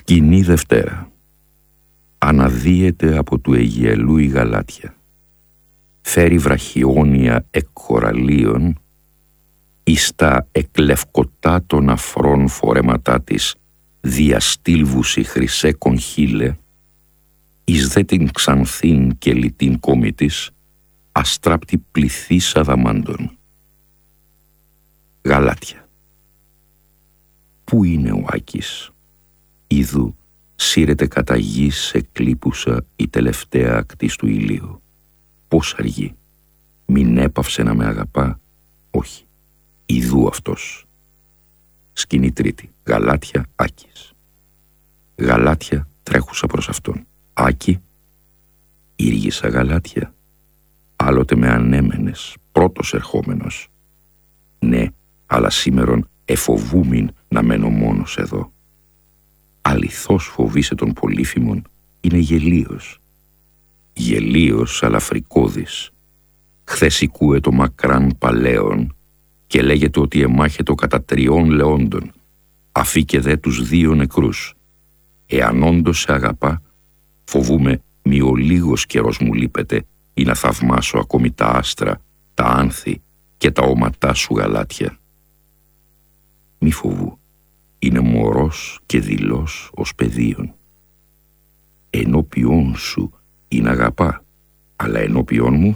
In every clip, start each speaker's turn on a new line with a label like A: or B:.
A: Σκηνή Δευτέρα. Αναδύεται από του Αιγιελού η Γαλάτια. Φέρει βραχιόνια εκ κοραλίων, εις τα εκλευκωτά των αφρών φορέματά της διαστήλβουσι χρυσέ κονχύλε, εις δε την ξανθήν και λιτήν κόμη της, αστράπτη πληθής αδαμάντων. Γαλάτια. Πού είναι ο Άκης? Ιδού σύρεται κατά γης εκλείπουσα η τελευταία ακτής του ηλίου. Πώς αργεί? Μην έπαυσε να με αγαπά? Όχι. Ιδού αυτός. Σκηνή τρίτη. Γαλάτια, Άκης. Γαλάτια τρέχουσα προς αυτόν. Άκη, ήργησα Γαλάτια. Άλλοτε με ανέμενες, πρώτος ερχόμενος. Ναι, αλλά σήμερον εφοβούμην να μένω μόνος εδώ. Αληθώς φοβήσε τον Πολύφημον, είναι γελίος. Γελίος αλλά φρικώδης. Χθες οικούε το μακράν παλαίον και λέγεται ότι εμάχετο κατά 3 λεόντων, αφήκε δε τους 2 νεκρούς. Εάν όντως σε αγαπά, φοβούμαι μη ο λίγος καιρός μου λείπεται ή να θαυμάσω ακόμη τα άστρα, τα άνθη και τα όματά σου Γαλάτια. Μη φοβού, είναι μωρός και δειλός ως παιδίον. Ενώπιόν σου είναι αγαπά, αλλά ενώπιόν μου,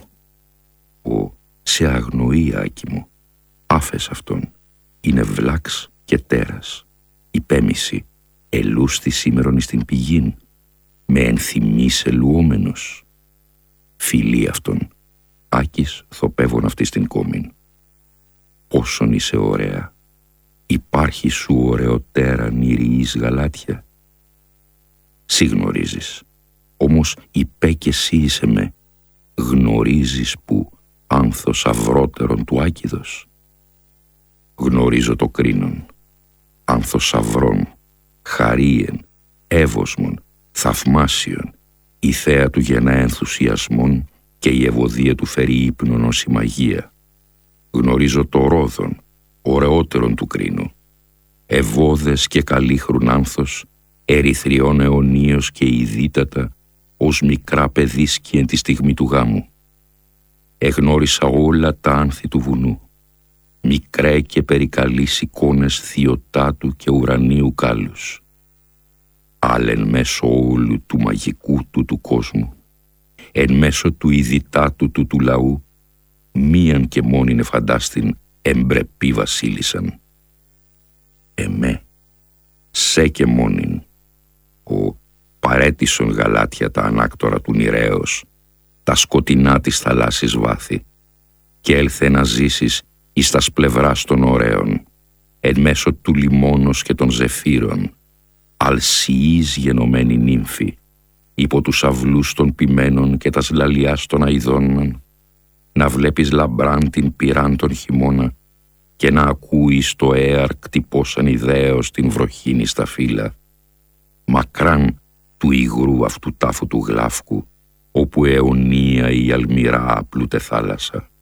A: σε αγνοεί Άκη μου. Άφες αυτόν, είναι βλάξ και τέρας. Υπέμιση, ελούστη σήμερον εις την πηγήν, με ενθυμείς ελουόμενος. Φιλεί αυτόν, Άκης θοπεύων αυτής την κόμην. Πόσον είσαι ωραία. Υπάρχει σου ωραιοτέρα νηριής Γαλάτια? Σύ γνωρίζεις, όμως υπέ και εσύ είσαι με. Γνωρίζεις που άνθος αυρότερον του Άκηδος? Γνωρίζω το κρίνον, άνθος αυρών, χαρίεν, εύωσμον, θαυμάσιον, η θέα του γεννά ενθουσιασμών και η ευωδία του φέρει ύπνον ως η μαγεία. Γνωρίζω το ρόδον, ωραιότερον του κρίνου, ευώδες και καλήχρουν άνθος, ερυθριών αιωνίως και ειδήτατα, ως μικρά παιδίσκη εν τη στιγμή του γάμου. Εγνώρισα όλα τα άνθη του βουνού, μικρέ και περικαλείς εικόνες θειοτάτου και ουρανίου κάλους. Άλλεν μέσω όλου του μαγικού του κόσμου, εν μέσω του ειδητάτου του λαού, μίαν και μόνην εφαντάστην εμπρεπή βασίλισσαν. Εμέ, σε και μόνην, ο παρέτησον Γαλάτια τα ανάκτορα του νηρέως, τα σκοτεινά της θαλάσσης βάθη, και έλθε να ζήσεις εις τας πλευράς των ωραίων, εν μέσω του λιμόνος και των ζεφύρων, αλσιής γενομένη νύμφη, υπό τους αυλούς των ποιμένων και τας λαλιάς των αηδώνων, να βλέπεις λαμπράν την πυράν τον χειμώνα και να ακούεις το έαρ κτυπώσαν ιδέως την βροχήνη στα φύλλα, μακράν του υγρού αυτού τάφου του γλάφκου, όπου αιωνία η αλμυρά απλούτε θάλασσα.